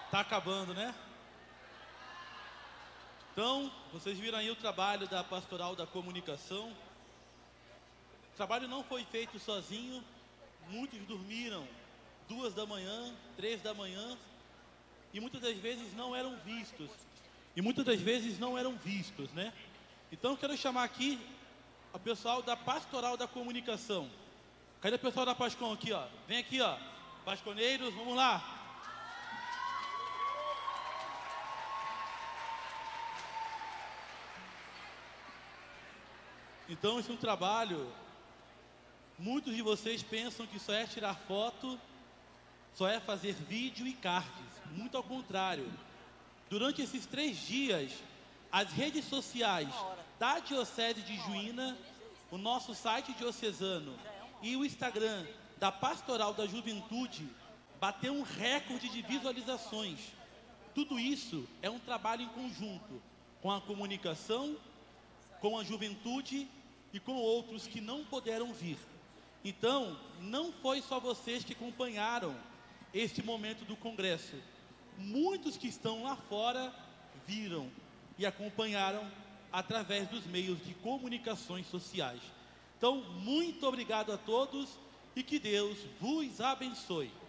Tá acabando, né? Então, vocês viram aí o trabalho da Pastoral da Comunicação. O trabalho não foi feito sozinho. Muitos dormiram 2 da manhã, 3 da manhã, e muitas das vezes não eram vistos. Né? Então, eu quero chamar aqui o pessoal da Pastoral da Comunicação. Cadê o pessoal da Pascom aqui, ó? Vem aqui, ó. Pasconeiros, vamos lá. Então, esse é um trabalho. Muitos de vocês pensam que só é tirar foto, só é fazer vídeo e cards. Muito ao contrário. Durante esses 3 dias, as redes sociais da Diocese de Juína, o nosso site diocesano e o Instagram da Pastoral da Juventude bateu um recorde de visualizações. Tudo isso é um trabalho em conjunto com a comunicação, com a juventude e com outros que não puderam vir. Então, não foi só vocês que acompanharam este momento do congresso. Muitos que estão lá fora viram e acompanharam através dos meios de comunicações sociais. Então, muito obrigado a todos e que Deus vos abençoe.